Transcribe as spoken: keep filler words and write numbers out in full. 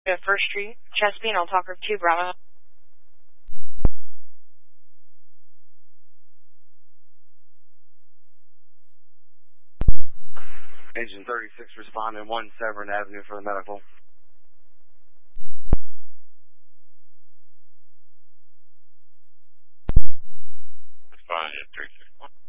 to First Street, Chesapeake, I'll talk to Bravo. Engine thirty-six responding, one Severn Avenue for the medical. Responding at three six one.